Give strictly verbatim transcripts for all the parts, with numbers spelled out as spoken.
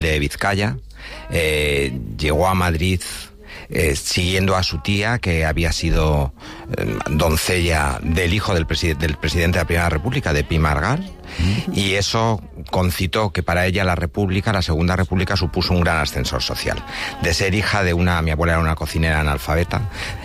de Vizcaya, eh, llegó a Madrid eh, siguiendo a su tía, que había sido eh, doncella del hijo del, preside- del presidente de la Primera República, de Pi Margall, mm. y eso concitó que para ella la República, la Segunda República, supuso un gran ascensor social. De ser hija de una, mi abuela era una cocinera analfabeta,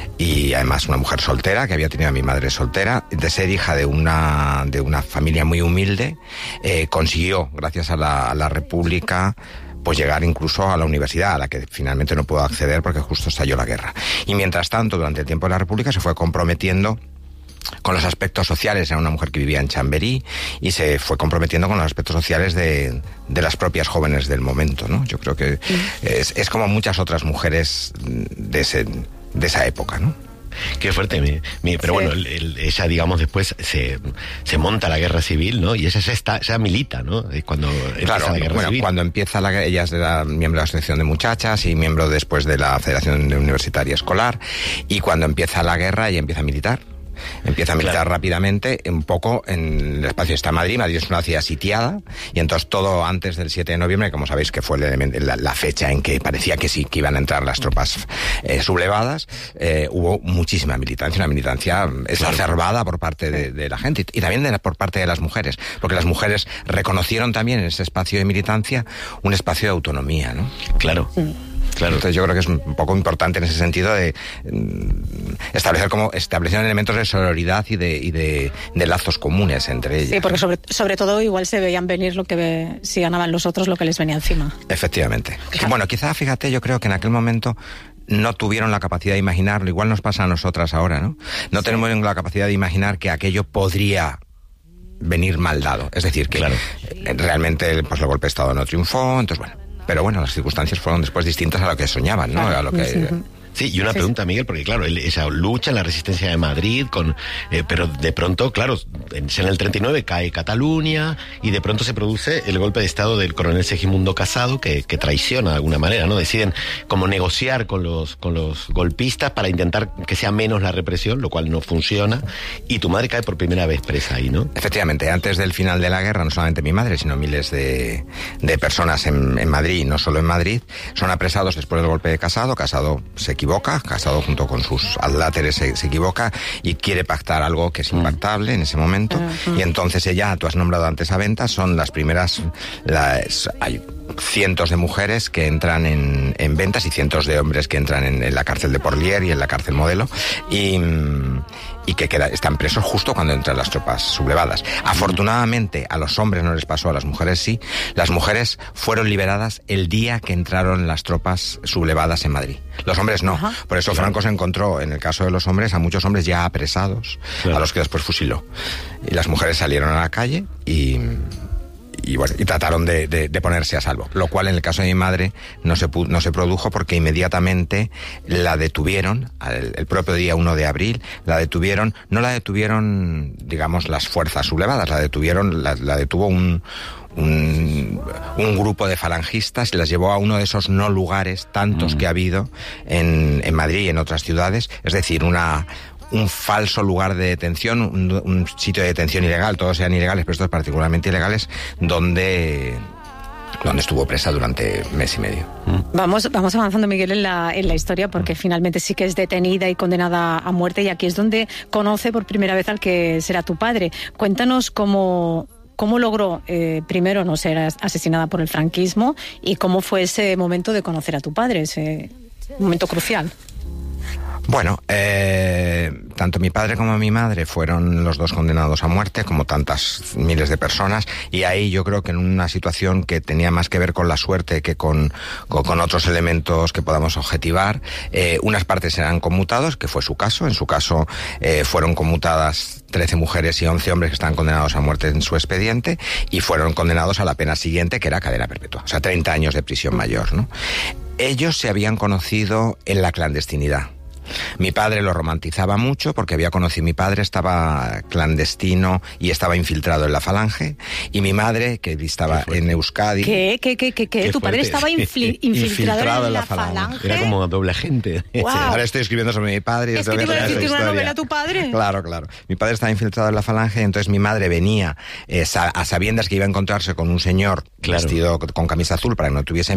y además una mujer soltera, que había tenido a mi madre soltera, de ser hija de una, de una familia muy humilde, eh, consiguió, gracias a la, a la República, pues llegar incluso a la universidad, a la que finalmente no pudo acceder porque justo estalló la guerra. Y mientras tanto, durante el tiempo de la República, se fue comprometiendo con los aspectos sociales. Era una mujer que vivía en Chamberí y se fue comprometiendo con los aspectos sociales de, de las propias jóvenes del momento, ¿no? Yo creo que sí. es, es como muchas otras mujeres de, ese, de esa época, ¿no? Qué fuerte, mi, mi, pero sí. bueno, el, el, ella, digamos, después se, se monta la guerra civil, ¿no? Y ella ya está, ya milita, ¿no? Es cuando empieza claro, la guerra bueno, civil. Cuando empieza la guerra, ella era miembro de la Asociación de Muchachas y miembro después de la Federación Universitaria Escolar, y cuando empieza la guerra ella empieza a militar. Empieza a militar claro. rápidamente, un poco en el espacio está Madrid. Madrid es una ciudad sitiada, y entonces todo antes del siete de noviembre, como sabéis que fue el, la, la fecha en que parecía que sí, que iban a entrar las tropas eh, sublevadas, eh, hubo muchísima militancia, una militancia exacerbada claro. por parte de, de la gente, y también de, por parte de las mujeres, porque las mujeres reconocieron también en ese espacio de militancia un espacio de autonomía, ¿no? Claro. Sí. Claro. Entonces yo creo que es un poco importante en ese sentido de establecer como establecer elementos de sororidad y de y de, de lazos comunes entre ellas. Sí, porque sobre, sobre todo igual se veían venir lo que ve, si ganaban los otros lo que les venía encima. Efectivamente. Claro. Bueno, quizá, fíjate, yo creo que en aquel momento no tuvieron la capacidad de imaginarlo. Igual nos pasa a nosotras ahora, ¿no? No sí. tenemos la capacidad de imaginar que aquello podría venir mal dado. Es decir, que claro. realmente pues, el golpe de Estado no triunfó, entonces bueno. Pero bueno, las circunstancias fueron después distintas a lo que soñaban, ¿no? A lo que... Sí, y una sí, pregunta, Miguel, porque claro, él, esa lucha en la resistencia de Madrid, con, eh, pero de pronto, claro, en, en el treinta y nueve cae Cataluña y de pronto se produce el golpe de Estado del coronel Segismundo Casado, que, que traiciona de alguna manera, ¿no? Deciden como negociar con los, con los golpistas para intentar que sea menos la represión, lo cual no funciona, y tu madre cae por primera vez presa ahí, ¿no? Efectivamente, antes del final de la guerra, no solamente mi madre, sino miles de, de personas en, en Madrid, no solo en Madrid, son apresados después del golpe de Casado. Casado se equivoca. Casado junto con sus adláteres se, se equivoca y quiere pactar algo que es impactable en ese momento, uh-huh. y entonces ella, tú has nombrado antes a Ventas, son las primeras, las, hay cientos de mujeres que entran en, en Ventas y cientos de hombres que entran en, en la cárcel de Porlier y en la cárcel Modelo, y, y que queda, están presos justo cuando entran las tropas sublevadas. Afortunadamente a los hombres no les pasó, a las mujeres sí. Las mujeres fueron liberadas el día que entraron las tropas sublevadas en Madrid. Los hombres no. Ajá. Por eso claro. Franco se encontró, en el caso de los hombres, a muchos hombres ya apresados, claro. a los que después fusiló. Y las mujeres salieron a la calle y... y bueno, y trataron de, de, de ponerse a salvo, lo cual en el caso de mi madre no se pu- no se produjo porque inmediatamente la detuvieron, el, el propio día uno de abril, la detuvieron, no la detuvieron, digamos, las fuerzas sublevadas, la detuvieron, la, la detuvo un Un, un grupo de falangistas y las llevó a uno de esos no lugares, tantos mm. que ha habido en, en Madrid y en otras ciudades, es decir, una... un falso lugar de detención, un, un sitio de detención ilegal, todos eran ilegales, pero estos particularmente ilegales, donde donde estuvo presa durante mes y medio. Vamos, vamos avanzando, Miguel, en la, en la historia, porque mm. finalmente sí que es detenida y condenada a muerte, y aquí es donde conoce por primera vez al que será tu padre. Cuéntanos cómo... ¿Cómo logró, eh, primero, no ser asesinada por el franquismo, y cómo fue ese momento de conocer a tu padre, ese momento crucial? Bueno, eh, tanto mi padre como mi madre fueron los dos condenados a muerte, como tantas miles de personas, y ahí yo creo que en una situación que tenía más que ver con la suerte que con, con, con otros elementos que podamos objetivar, eh, unas partes eran conmutados, que fue su caso. En su caso eh, fueron conmutadas trece mujeres y once hombres que estaban condenados a muerte en su expediente, y fueron condenados a la pena siguiente, que era cadena perpetua, o sea, treinta años de prisión mayor, ¿no? Ellos se habían conocido en la clandestinidad. Mi padre lo romantizaba mucho porque había conocido, mi padre estaba clandestino y estaba infiltrado en la Falange, y mi madre, que estaba en Euskadi... ¿Qué? ¿Qué? ¿Qué? ¿Qué? ¿Qué? ¿Tu padre estaba infli- infiltrado, infiltrado en la, la falange? falange? Era como doble agente. Wow. Sí, ahora estoy escribiendo sobre mi padre. Y es que te iba a decir que una novela tu padre. Claro, claro. Mi padre estaba infiltrado en la Falange, y entonces mi madre venía eh, a sabiendas que iba a encontrarse con un señor claro. vestido con camisa azul para que no tuviese